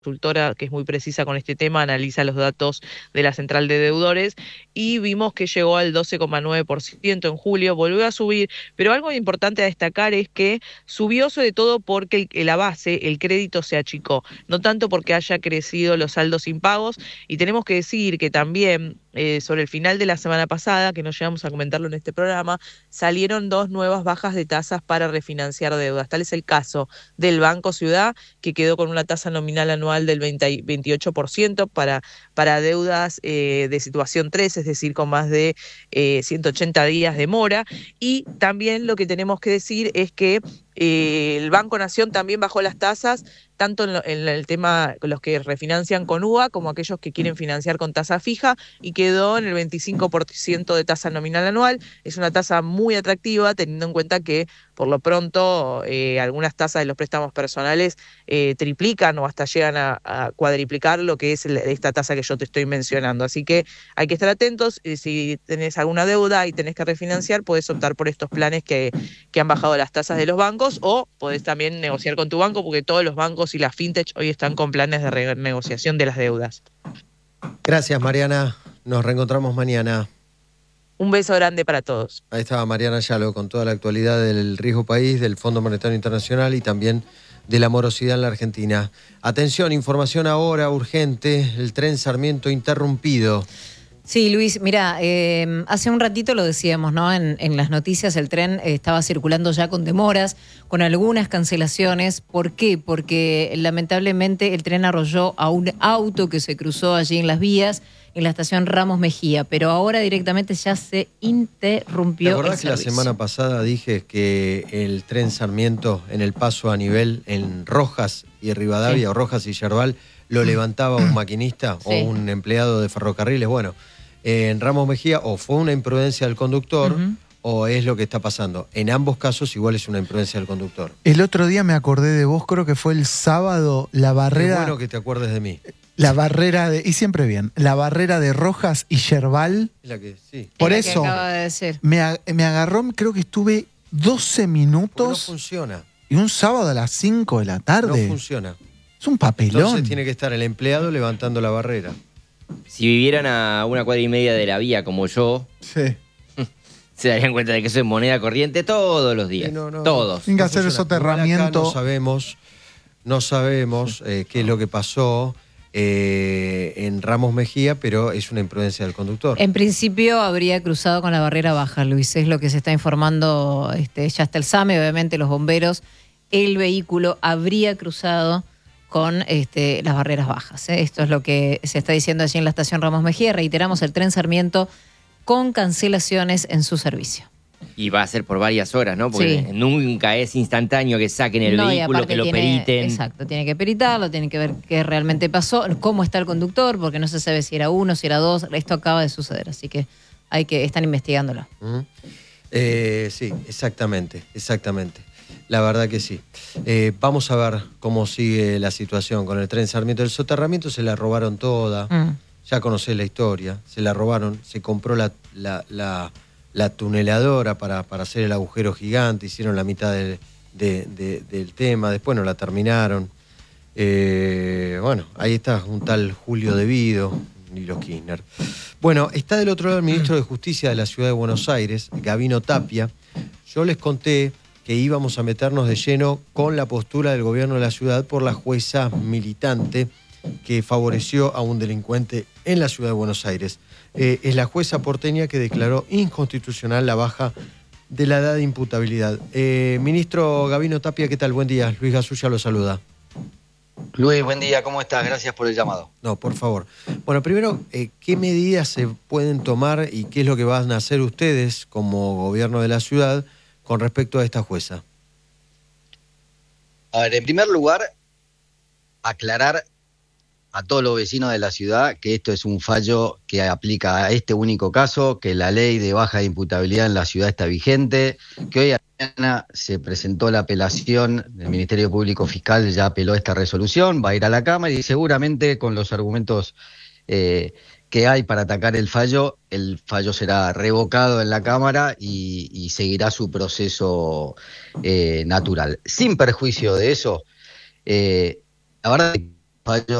consultora que es muy precisa con este tema, analiza los datos de la central de deudores y vimos que llegó al 12,9% en julio, volvió a subir, pero algo importante a destacar es que subió sobre todo porque la base, el crédito se achicó, no tanto porque haya crecido los saldos impagos, y tenemos que decir que también sobre el final de la semana pasada, que no llegamos a comentarlo en este programa, salieron dos nuevas bajas de tasas para refinanciar deudas. Tal es el caso del Banco Ciudad, que quedó con una tasa nominal anual del 28% para deudas de situación 3, es decir, con más de 180 días de mora. Y también lo que tenemos que decir es que el Banco Nación también bajó las tasas, tanto en el tema los que refinancian con UVA como aquellos que quieren financiar con tasa fija, y quedó en el 25% de tasa nominal anual. Es una tasa muy atractiva, teniendo en cuenta que por lo pronto algunas tasas de los préstamos personales triplican o hasta llegan a cuadriplicar lo que es esta tasa que yo te estoy mencionando. Así que hay que estar atentos. Si tenés alguna deuda y tenés que refinanciar, podés optar por estos planes que han bajado las tasas de los bancos, o podés también negociar con tu banco, porque todos los bancos y las fintech hoy están con planes de renegociación de las deudas. Gracias, Mariana. Nos reencontramos mañana. Un beso grande para todos. Ahí estaba Mariana Yalo con toda la actualidad del riesgo país, del Fondo Monetario Internacional y también de la morosidad en la Argentina. Atención, información ahora urgente, el tren Sarmiento interrumpido. Sí, Luis, mira, hace un ratito lo decíamos, ¿no? En las noticias el tren estaba circulando ya con demoras, con algunas cancelaciones. ¿Por qué? Porque lamentablemente el tren arrolló a un auto que se cruzó allí en las vías, en la estación Ramos Mejía, pero ahora directamente ya se interrumpió. ¿Te acordás que la semana pasada dije que el tren Sarmiento en el paso a nivel en Rojas y Rivadavia, sí, o Rojas y Yerbal, lo levantaba un maquinista, sí, o un empleado de ferrocarriles? Bueno, en Ramos Mejía o fue una imprudencia del conductor, o es lo que está pasando. En ambos casos igual es una imprudencia del conductor. El otro día me acordé de vos, creo que fue el sábado, la barrera... Es bueno que te acuerdes de mí. La barrera de... Y siempre bien. La barrera de Rojas y Yerbal. Es la que, sí. Por es eso, que acaba de decir. me agarró, creo que estuve 12 minutos. Porque no funciona. Y un sábado a las 5 de la tarde. No funciona. Es un papelón. Entonces tiene que estar el empleado levantando la barrera. Si vivieran a 1,5 cuadras de la vía como yo, sí, se darían cuenta de que eso es moneda corriente todos los días. Sí, todos. Sin que hacer soterramiento. No sabemos qué es lo que pasó en Ramos Mejía, pero es una imprudencia del conductor. En principio habría cruzado con la barrera baja, Luis, es lo que se está informando. Ya está el SAME, obviamente los bomberos. El vehículo habría cruzado con las barreras bajas. Esto es lo que se está diciendo allí en la estación Ramos Mejía. Reiteramos, el tren Sarmiento con cancelaciones en su servicio. Y va a ser por varias horas, ¿no? Porque sí, nunca es instantáneo que saquen el vehículo, que lo periten. Exacto, tiene que peritarlo, tiene que ver qué realmente pasó, cómo está el conductor, porque no se sabe si era uno, si era dos. Esto acaba de suceder, así que están investigándolo. Sí, exactamente. La verdad que sí. Vamos a ver cómo sigue la situación con el tren Sarmiento. El soterramiento se la robaron toda. Ya conocés la historia. Se la robaron. Se compró la tuneladora para hacer el agujero gigante. Hicieron la mitad del tema. Después no la terminaron. Bueno, ahí está un tal Julio Devido, Nilo Kirchner. Bueno, está del otro lado el ministro de Justicia de la Ciudad de Buenos Aires, Gabino Tapia. Yo les conté que íbamos a meternos de lleno con la postura del gobierno de la ciudad por la jueza militante que favoreció a un delincuente en la ciudad de Buenos Aires. Es la jueza porteña que declaró inconstitucional la baja de la edad de imputabilidad. Ministro Gabino Tapia, ¿qué tal? Buen día. Luis Gasulla lo saluda. Luis, buen día. ¿Cómo estás? Gracias por el llamado. No, por favor. Bueno, primero, ¿qué medidas se pueden tomar y qué es lo que van a hacer ustedes como gobierno de la ciudad con respecto a esta jueza? A ver, en primer lugar, aclarar a todos los vecinos de la ciudad que esto es un fallo que aplica a este único caso, que la ley de baja de imputabilidad en la ciudad está vigente, que hoy a la mañana se presentó la apelación del Ministerio Público Fiscal, ya apeló esta resolución, va a ir a la Cámara y seguramente con los argumentos que hay para atacar el fallo será revocado en la Cámara y seguirá su proceso natural. Sin perjuicio de eso, la verdad fallo